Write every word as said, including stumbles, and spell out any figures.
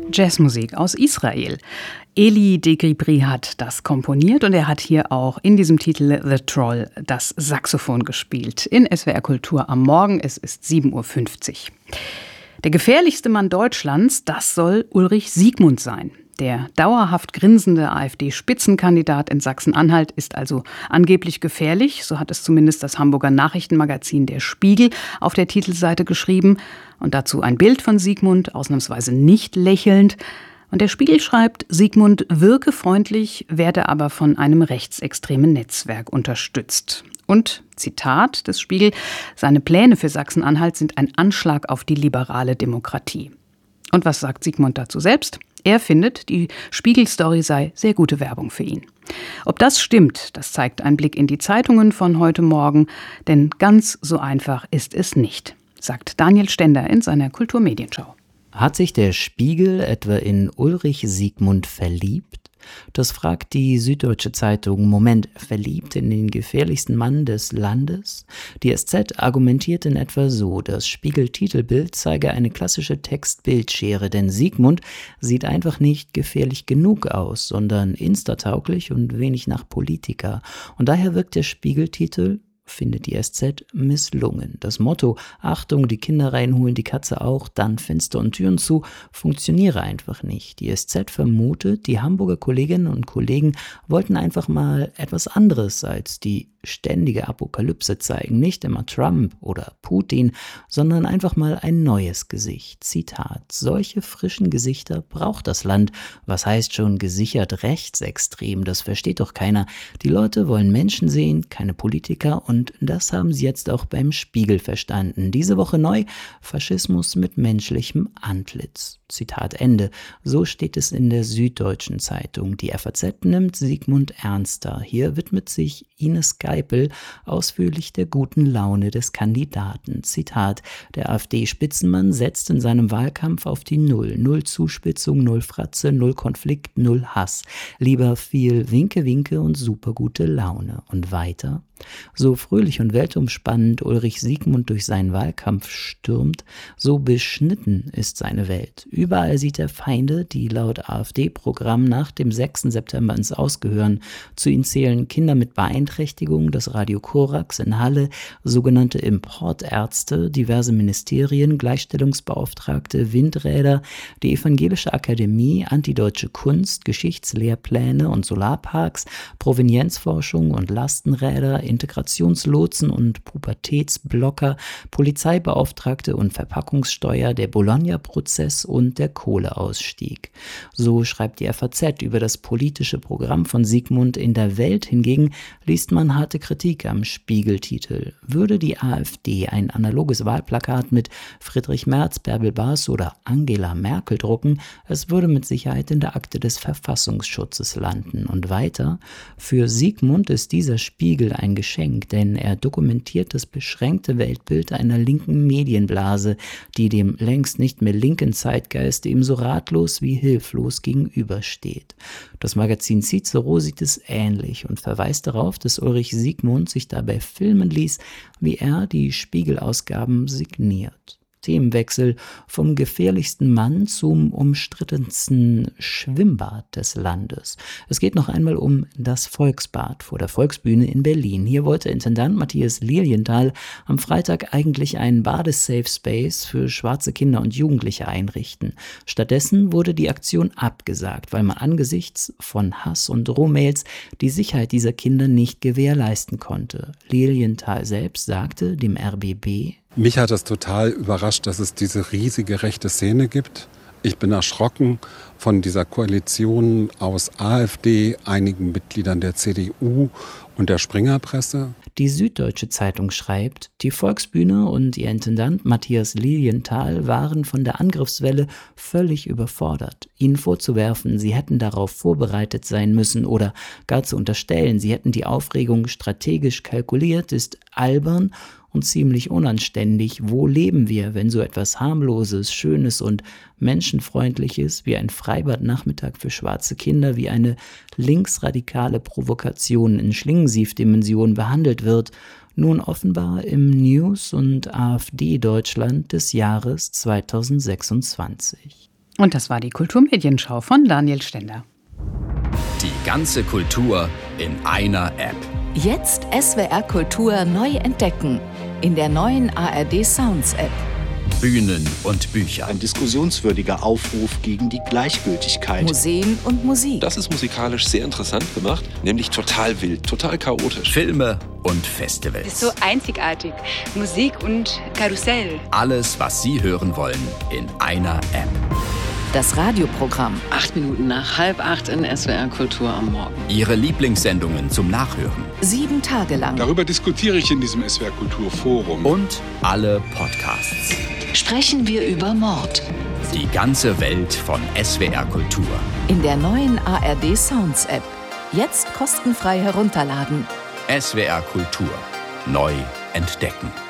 Jazzmusik aus Israel. Eli Degribri hat das komponiert und er hat hier auch in diesem Titel The Troll das Saxophon gespielt. In S W R Kultur am Morgen, es ist sieben Uhr fünfzig. Der gefährlichste Mann Deutschlands, das soll Ulrich Siegmund sein. Der dauerhaft grinsende AfD-Spitzenkandidat in Sachsen-Anhalt ist also angeblich gefährlich. So hat es zumindest das Hamburger Nachrichtenmagazin Der Spiegel auf der Titelseite geschrieben. Und dazu ein Bild von Siegmund, ausnahmsweise nicht lächelnd. Und der Spiegel schreibt, Siegmund wirke freundlich, werde aber von einem rechtsextremen Netzwerk unterstützt. Und, Zitat des Spiegel, seine Pläne für Sachsen-Anhalt sind ein Anschlag auf die liberale Demokratie. Und was sagt Siegmund dazu selbst? Er findet, die Spiegel-Story sei sehr gute Werbung für ihn. Ob das stimmt, das zeigt ein Blick in die Zeitungen von heute Morgen, denn ganz so einfach ist es nicht, sagt Daniel Stender in seiner Kulturmedienschau. Hat sich der Spiegel etwa in Ulrich Siegmund verliebt? Das fragt die Süddeutsche Zeitung. Moment, verliebt in den gefährlichsten Mann des Landes? Die S Z argumentiert in etwa so, das Spiegel-Titelbild zeige eine klassische Text-Bild-Schere, denn Siegmund sieht einfach nicht gefährlich genug aus, sondern instatauglich und wenig nach Politiker. Und daher wirkt der Spiegel-Titel, findet die S Z, misslungen. Das Motto, Achtung, die Kinder reinholen, die Katze auch, dann Fenster und Türen zu, funktioniere einfach nicht. Die S Z vermutet, die Hamburger Kolleginnen und Kollegen wollten einfach mal etwas anderes als die ständige Apokalypse zeigen. Nicht immer Trump oder Putin, sondern einfach mal ein neues Gesicht. Zitat, solche frischen Gesichter braucht das Land. Was heißt schon gesichert rechtsextrem? Das versteht doch keiner. Die Leute wollen Menschen sehen, keine Politiker, und das haben sie jetzt auch beim Spiegel verstanden. Diese Woche neu, Faschismus mit menschlichem Antlitz. Zitat Ende. So steht es in der Süddeutschen Zeitung. Die F A Z nimmt Siegmund ernster. Hier widmet sich Ines Geipel ausführlich der guten Laune des Kandidaten. Zitat, der AfD-Spitzenmann setzt in seinem Wahlkampf auf die Null. Null Zuspitzung, null Fratze, null Konflikt, null Hass. Lieber viel Winke, Winke und supergute Laune. Und weiter? So fröhlich und weltumspannend Ulrich Siegmund durch seinen Wahlkampf stürmt, so beschnitten ist seine Welt. Überall sieht er Feinde, die laut AfD-Programm nach dem sechsten September ins Aus gehören. Zu ihnen zählen Kinder mit Beeinträchtigungen, das Radio Korax in Halle, sogenannte Importärzte, diverse Ministerien, Gleichstellungsbeauftragte, Windräder, die Evangelische Akademie, antideutsche Kunst, Geschichtslehrpläne und Solarparks, Provenienzforschung und Lastenräder, Integrationslotsen und Pubertätsblocker, Polizeibeauftragte und Verpackungssteuer, der Bologna-Prozess und der Kohleausstieg. So schreibt die F A Z über das politische Programm von Siegmund. In der Welt hingegen liest man harte Kritik am Spiegeltitel. Würde die AfD ein analoges Wahlplakat mit Friedrich Merz, Bärbel Baas oder Angela Merkel drucken, es würde mit Sicherheit in der Akte des Verfassungsschutzes landen. Und weiter, für Siegmund ist dieser Spiegel ein Geschenk, denn er dokumentiert das beschränkte Weltbild einer linken Medienblase, die dem längst nicht mehr linken Zeitgeist ebenso ratlos wie hilflos gegenübersteht. Das Magazin Cicero sieht es ähnlich und verweist darauf, dass Ulrich Siegmund sich dabei filmen ließ, wie er die Spiegelausgaben signiert. Themenwechsel vom gefährlichsten Mann zum umstrittensten Schwimmbad des Landes. Es geht noch einmal um das Volksbad vor der Volksbühne in Berlin. Hier wollte Intendant Matthias Lilienthal am Freitag eigentlich einen Bade-Safe-Space für schwarze Kinder und Jugendliche einrichten. Stattdessen wurde die Aktion abgesagt, weil man angesichts von Hass und Drohmails die Sicherheit dieser Kinder nicht gewährleisten konnte. Lilienthal selbst sagte dem R B B: Mich hat es total überrascht, dass es diese riesige rechte Szene gibt. Ich bin erschrocken von dieser Koalition aus AfD, einigen Mitgliedern der C D U und der Springerpresse. Die Süddeutsche Zeitung schreibt, die Volksbühne und ihr Intendant Matthias Lilienthal waren von der Angriffswelle völlig überfordert. Ihnen vorzuwerfen, sie hätten darauf vorbereitet sein müssen oder gar zu unterstellen, sie hätten die Aufregung strategisch kalkuliert, ist albern und ziemlich unanständig. Wo leben wir, wenn so etwas harmloses, schönes und menschenfreundliches wie ein Freibadnachmittag für schwarze Kinder, wie eine linksradikale Provokation in Schlingensief-Dimension behandelt wird, nun offenbar im News- und AfD-Deutschland des Jahres zweitausendsechsundzwanzig. Und das war die Kulturmedienschau von Daniel Stender. Die ganze Kultur in einer App. Jetzt S W R Kultur neu entdecken. In der neuen A R D Sounds App. Bühnen und Bücher. Ein diskussionswürdiger Aufruf gegen die Gleichgültigkeit. Museen und Musik. Das ist musikalisch sehr interessant gemacht, nämlich total wild, total chaotisch. Filme und Festivals. Es ist so einzigartig. Musik und Karussell. Alles, was Sie hören wollen, in einer App. Das Radioprogramm. Acht Minuten nach halb acht in S W R Kultur am Morgen. Ihre Lieblingssendungen zum Nachhören. Sieben Tage lang. Darüber diskutiere ich in diesem S W R Kultur Forum. Und alle Podcasts. Sprechen wir über Mord. Die ganze Welt von S W R Kultur. In der neuen A R D Sounds App. Jetzt kostenfrei herunterladen. S W R Kultur. Neu entdecken.